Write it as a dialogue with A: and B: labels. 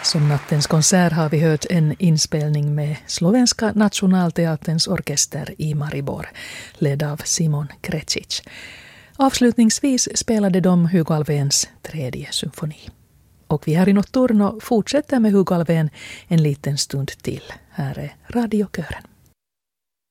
A: Som nattens konsert har vi hört en inspelning med Slovenska nationalteaterns orkester i Maribor, ledd av Simon Krecic. Avslutningsvis spelade de Hugo Alfvéns 3:e symfoni. Och vi här i Notturno fortsätter med Hugo Alfvén en liten stund till. Här är radiokören.